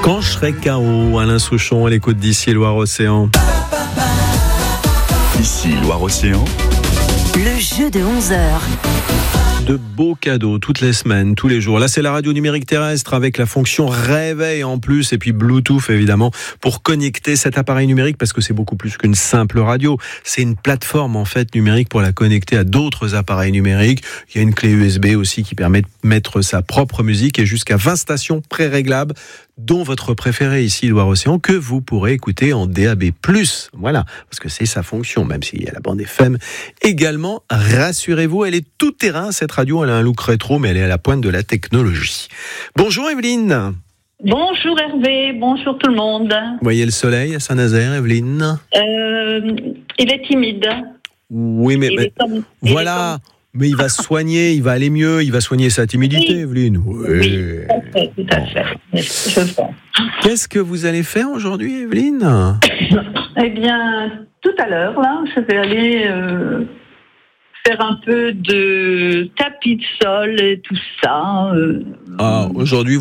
Quand je serai KO, Alain Souchon à l'écoute d'Ici Loire-Océan. Ici Loire-Océan. Le jeu de 11h. De beaux cadeaux toutes les semaines, tous les jours. Là, c'est la radio numérique terrestre avec la fonction réveil en plus et puis Bluetooth évidemment pour connecter cet appareil numérique parce que c'est beaucoup plus qu'une simple radio. C'est une plateforme en fait numérique pour la connecter à d'autres appareils numériques. Il y a une clé USB aussi qui permet de mettre sa propre musique et jusqu'à 20 stations pré-réglables dont votre préféré ici Loire-Océan que vous pourrez écouter en DAB+. Voilà, parce que c'est sa fonction, même s'il y a la bande FM. Également, rassurez-vous, elle est tout terrain cette radio, elle a un look rétro, mais elle est à la pointe de la technologie. Bonjour Evelyne. Bonjour Hervé, bonjour tout le monde. Vous voyez le soleil à Saint-Nazaire, Evelyne ? Il est timide. Oui, mais voilà. Mais il va se soigner, il va aller mieux, il va soigner sa timidité, oui. Evelyne. Oui, tout à fait. Je pense. Qu'est-ce que vous allez faire aujourd'hui, Evelyne ? Eh bien, tout à l'heure, là, je vais aller faire un peu de tapis de sol et tout ça. Aujourd'hui,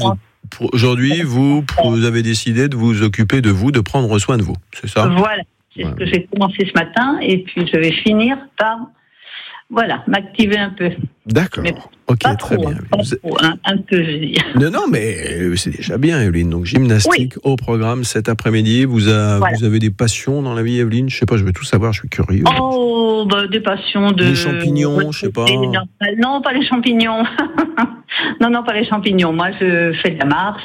vous avez décidé de vous occuper de vous, de prendre soin de vous, c'est ça ? Voilà, c'est ce que j'ai commencé ce matin et puis je vais finir par... Voilà, m'activer un peu. D'accord. Ok, très bien. Un peu, je dis. Non, mais c'est déjà bien, Evelyne. Donc, gymnastique au programme cet après-midi. Vous avez des passions dans la vie, Evelyne ? Je sais pas, je veux tout savoir, je suis curieux. Des passions de... Les champignons, je sais pas. Non, pas les champignons. Non, pas les champignons. Moi, je fais de la marche,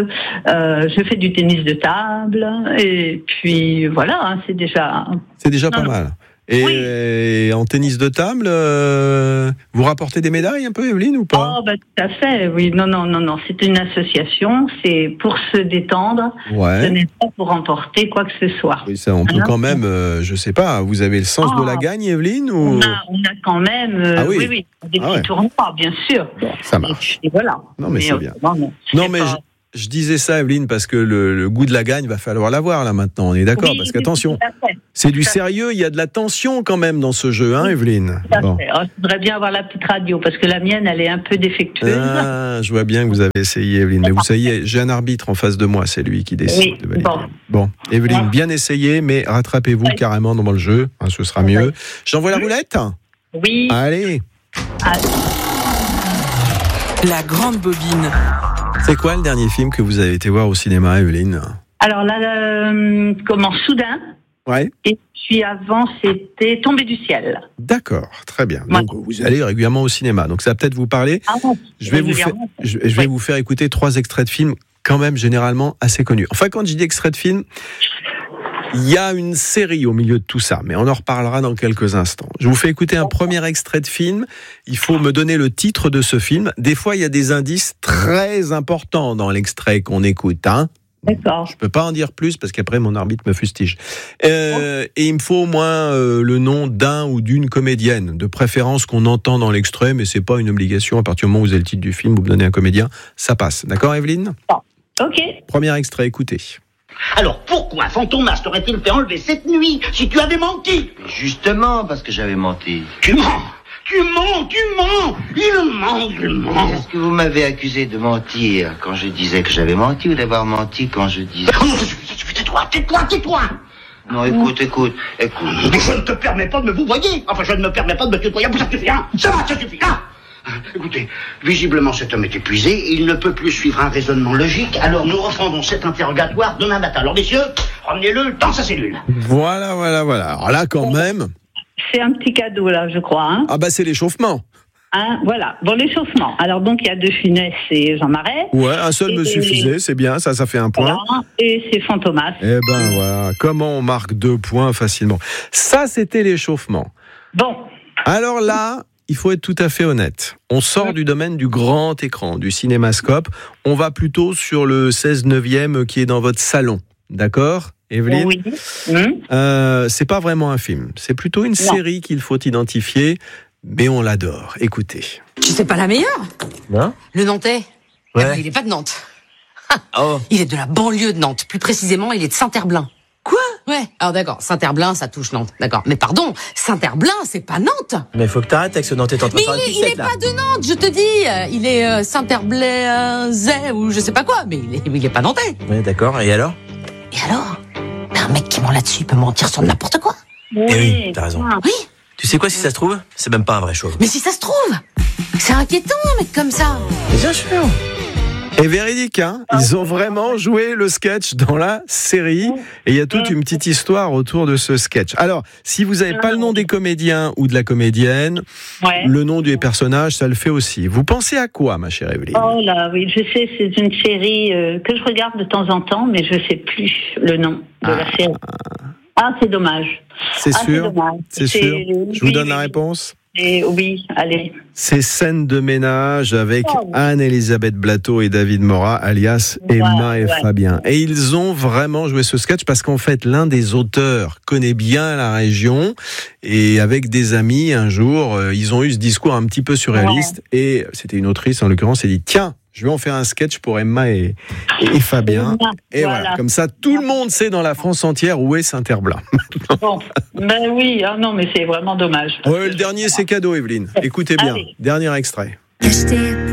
je fais du tennis de table, et puis voilà, c'est déjà... C'est déjà pas mal. Et oui. En tennis de table, vous rapportez des médailles un peu, Evelyne, ou pas ? Tout à fait, oui. Non. C'est une association, c'est pour se détendre. Ouais. Ce n'est pas pour remporter quoi que ce soit. Oui, ça, on peut quand même, je sais pas, vous avez le sens de la gagne, Evelyne, ou... on a quand même, oui, des petits tournois, bien sûr. Bon, ça marche. Et voilà. Non, mais c'est bien. Je disais ça, Evelyne, parce que le goût de la gagne, va falloir l'avoir là maintenant, on est d'accord, parce qu'attention, c'est du sérieux, il y a de la tension quand même dans ce jeu, hein, Evelyne. Bon. Je voudrais bien avoir la petite radio, parce que la mienne, elle est un peu défectueuse. Je vois bien que vous avez essayé, Evelyne, mais vous savez, j'ai un arbitre en face de moi, c'est lui qui décide de valider. Bon, Evelyne, bien essayé, mais rattrapez-vous carrément dans le jeu, hein, ce sera mieux. J'envoie la roulette ? Oui. Allez. La grande bobine. C'est quoi le dernier film que vous avez été voir au cinéma, Evelyne ? Alors là, Soudain. Ouais. Et puis avant, c'était Tombé du ciel. D'accord, très bien. Donc vous allez régulièrement au cinéma. Donc ça va peut-être vous parler. Je vais vous faire écouter 3 extraits de films, quand même généralement assez connus. Enfin, quand je dis extraits de films, il y a une série au milieu de tout ça, mais on en reparlera dans quelques instants. Je vous fais écouter un premier extrait de film. Il faut me donner le titre de ce film. Des fois, il y a des indices très importants dans l'extrait qu'on écoute, hein. D'accord. Je peux pas en dire plus parce qu'après mon arbitre me fustige. Et il me faut au moins le nom d'un ou d'une comédienne, de préférence qu'on entend dans l'extrait, mais c'est pas une obligation. À partir du moment où vous avez le titre du film, vous me donnez un comédien, ça passe. D'accord, Evelyne ? Ok. Premier extrait, écoutez. Alors pourquoi Fantomas t'aurait-il fait enlever cette nuit si tu avais menti ? Justement parce que j'avais menti. Tu mens ! Il ment. Est-ce que vous m'avez accusé de mentir quand je disais que j'avais menti ou d'avoir menti quand je disais... Tais-toi. Non, écoute. Mais je ne te permets pas de me vouvoyer. Enfin, je ne me permets pas de me tutoyer. Ça suffit, hein ? Ça suffit, hein ? Écoutez, visiblement cet homme est épuisé, il ne peut plus suivre un raisonnement logique, alors nous refondons cet interrogatoire demain matin. Alors messieurs, ramenez-le dans sa cellule. Voilà. Alors là, quand même... C'est un petit cadeau, là, je crois. Hein. C'est l'échauffement. Voilà, l'échauffement. Alors donc, il y a De Funès et Jean Marais. Ouais, un seul me suffisait, c'est bien, ça fait un point. Voilà, et c'est Fantomas. Eh ben voilà, comment on marque 2 points facilement. Ça, c'était l'échauffement. Bon. Alors là... Il faut être tout à fait honnête. On sort du domaine du grand écran, du cinémascope. On va plutôt sur le 16/9 qui est dans votre salon. D'accord, Evelyne ? Oui. C'est pas vraiment un film. C'est plutôt une série qu'il faut identifier, mais on l'adore. Écoutez. C'est pas la meilleure ? Non ? Le Nantais ? Ouais. Il est pas de Nantes. Il est de la banlieue de Nantes. Plus précisément, il est de Saint-Herblain. Quoi ? Ouais, alors d'accord, Saint-Herblain, ça touche Nantes, d'accord. Mais pardon, Saint-Herblain, c'est pas Nantes. Mais faut que t'arrêtes avec ce Nantais, t'es en train Mais de faire une il pixette, est là. pas de Nantes, je te dis. Il est Saint-Herblaisais ou je sais pas quoi, mais il est pas nantais. Ouais, d'accord, et alors? Et alors? Un mec qui ment là-dessus, il peut mentir sur n'importe quoi. Oui, Eh oui, t'as raison. Oui, Tu sais quoi, si ça se trouve, c'est même pas un vrai chauve. mais si ça se trouve, c'est inquiétant un mec comme ça. Bien sûr. Et véridique, hein, ils ont vraiment joué le sketch dans la série et il y a toute une petite histoire autour de ce sketch. Alors, si vous n'avez pas le nom des comédiens ou de la comédienne, Ouais. le nom du personnage, ça le fait aussi. Vous pensez à quoi, ma chère Evelyne? Oh là, oui, je sais, c'est une série que je regarde de temps en temps, mais je sais plus le nom de la série. Ah, c'est dommage. C'est sûr? dommage. C'est sûr? Je vous donne la réponse? Et oui, allez. C'est Scène de ménage avec Anne-Elisabeth Blateau et David Morat, alias Emma et Fabien. Et ils ont vraiment joué ce sketch parce qu'en fait, l'un des auteurs connaît bien la région et avec des amis, un jour, ils ont eu ce discours un petit peu surréaliste et c'était une autrice, en l'occurrence, elle dit « Tiens, je vais en faire un sketch pour Emma et Fabien. » Et voilà, comme ça, tout le monde sait dans la France entière où est Saint-Herblain. Bon, ben oui, ah non, mais c'est vraiment dommage. Ouais, le dernier, c'est cadeau, Evelyne. Écoutez bien, Allez. dernier extrait.